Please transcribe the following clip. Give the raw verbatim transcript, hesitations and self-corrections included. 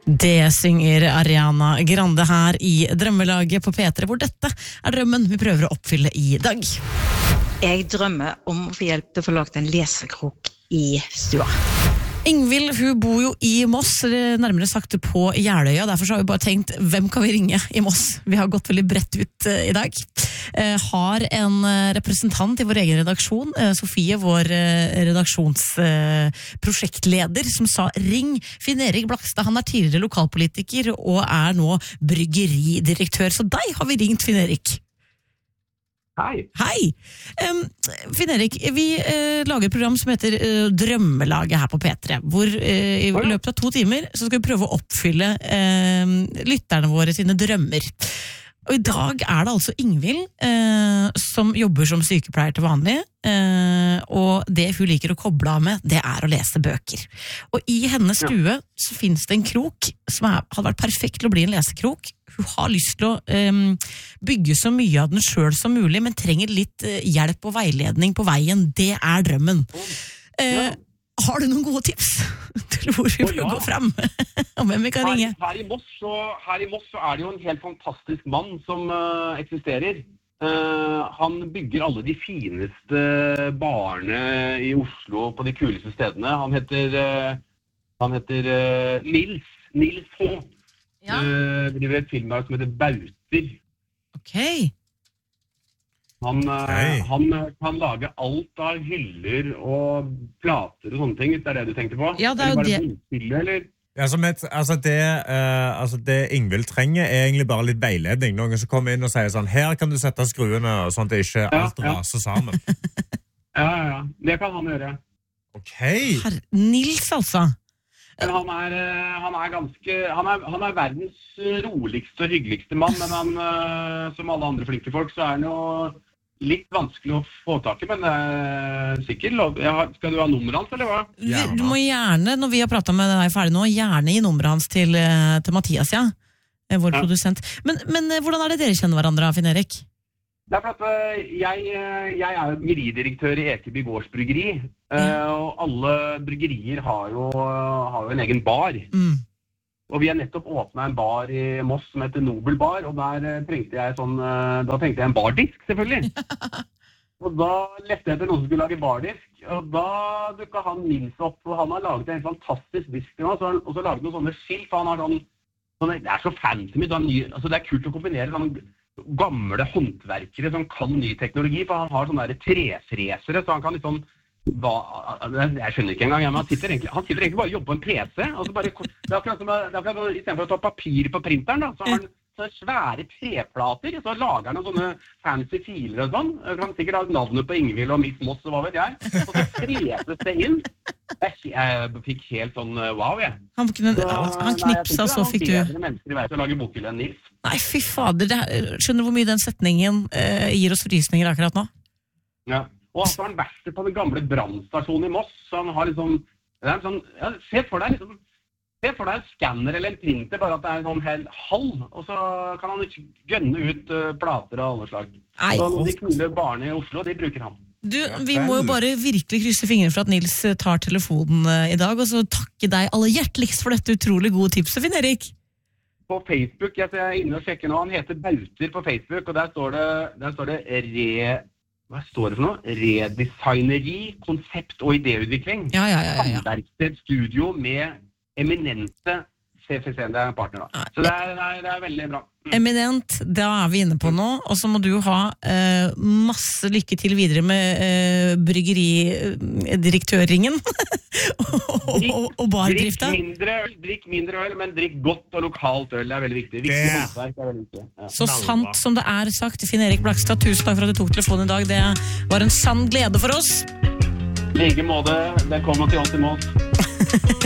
Det synger Ariana Grande her i Drømmelaget på P tre, hvor dette er drømmen vi prøver å oppfylle i dag. Jeg drømmer om å få hjelp til å få lagt en lesekrok i stua. Ingvild, hun bor jo i Moss, nærmere sagt på Jeløya. Derfor så har vi bare tenkt, hvem kan vi ringe i Moss? Vi har gått veldig bredt ut uh, i dag. Uh, har en uh, representant i vår egen redaksjon, uh, Sofie, vår uh, redaksjonsprosjektleder, uh, som sa, ring Finn-Erik Blakstad. Han er tidligere lokalpolitiker og er nå bryggeridirektør. Så deg har vi ringt, Finn-Erik. Hei. Hei. Um, Finn-Erik, vi uh, lager et program som heter uh, Drømmelaget her på P tre, hvor uh, i løpet av to timer så skal vi prøve å oppfylle uh, lytterne våre sine drømmer. Og i dag er det altså Ingvild uh, som jobber som sykepleier til vanlig, uh, og det hun liker å koble av med, det er å lese bøker. Og i hennes stue så finnes det en krok som er, hadde vært perfekt til å bli en lesekrok. Hun har lyst til å um, bygge så mye av den selv som mulig, men trenger litt uh, hjelp og veiledning på veien. Det er drømmen. Uh, har du noen gode tips til hvor vi bør gå frem? Og hvem vi kan ringe? Her, her, i Moss, så, her i Moss så er det jo en helt fantastisk mann som uh, eksisterer. Uh, han bygger alle de fineste barene i Oslo på de kuleste stedene. Han heter, uh, han heter uh, Nils, Nils H. Ja. Uh, driver et filmlag som heter Bauter. Ok. Han, okay. uh, han kan lage alt av hyller og plater og sånne ting, hvis det er det du tenkte på. Ja, det er jo det. Bokhylle, eller? Ja, som et, altså det, uh, altså det Ingvild trenger er egentlig bare litt veiledning. Noen som kommer inn og sier sånn, her kan du sette skruene, sånn at det ikke ja, alt ja. raser sammen. ja, ja, ja. Det kan han gjøre. Ok. Herr Nils, altså. Men han er, han er ganske, han er, han er verdens roligste og hyggeligste mann, men han, som alle andre flinke folk, så er han jo litt vanskelig å få tak i, men det er sikkert lov. Skal du ha nummeret hans, eller hva? Gjerne. Du må gjerne, når vi har pratet med deg ferdig nå, gjerne gi nummeret hans til, til Mathias, ja, vår ja. produsent. Men, men hvordan er det dere kjenner hverandre, Finn-Erik? Det er for at jeg, jeg er jo bryggeridirektør i Ekeby gårdsbryggeri, mm. og alle bryggerier har jo, har jo en egen bar. Mm. Og vi har nettopp åpnet en bar i Moss som heter Nobel Bar, og der trengte jeg sånn, da trengte jeg en bardisk, selvfølgelig. Og da lette jeg etter noen som skulle lage bardisk, og da dukket han Nils opp, og han har laget en helt fantastisk disk til meg, og så laget noen sånne skilt, for han har sånn, sånne, det er så fancy, altså det er kult å kombinere sånn gamle håndverkere som kan ny teknologi, for han har sånne der trefresere, så han kan liksom, hva, jeg skjønner ikke engang, men han sitter egentlig, han sitter egentlig bare og jobber på en P C, og så bare, det er akkurat som, det er akkurat, i stedet for å ta papir på printeren, da, så har han sånne svære treplater, så lager han sånne fancy filer og sånn, han kan sikkert ha navnet på Ingvild og Miss Moss, og hva vet jeg, og så freses det inn. Jeg, jeg fikk helt sånn wow, jeg. Han, kunne, så, han knipsa, så fikk du... Han bedre mennesker i vei til å lage bokhylle enn Nils. Nei, fy fader, det, skjønner du hvor mye den setningen eh, gir oss frysninger akkurat nå? Ja, og så har han vært på den gamle brannstasjonen i Moss, så han har liksom, det er sånn, ja, se for deg liksom, se for deg en skanner eller en printer, bare at det er en sånn hel halv, og så kan han ikke gønne ut uh, plater av alle slag. Nei. Så de kule barene i Oslo, de bruker han. Du, vi må jo bare virkelig krysse fingrene for at Nils tar telefonen i dag, og så takke deg aller hjerteligst for dette utrolig gode tipset, Finn-Erik. På Facebook, jeg er inne og sjekker nå, han heter Bauter på Facebook, og der står det, der står det re, hva står det for noe? Redesigneri, konsept og idéutvikling. Ja, ja, ja, ja. Samverksted studio med eminente C F C, det er en partner da. Så det er, det er, det er veldig bra. Mm. Eminent, da er vi inne på nå, og så må du ha eh, masse lykke til videre med eh, bryggeridirektørringen og, og, og bardrifta. Drikk mindre øl, drikk mindre øl, men drikk godt og lokalt øl, det er veldig viktig. Viktig yeah. håndverk er veldig viktig. Ja. Så sant som det er sagt, Finn-Erik Blakstad, tusen takk for at du tok telefonen i dag. Det var en sann glede for oss. Like måte, det kommer til oss i Moss.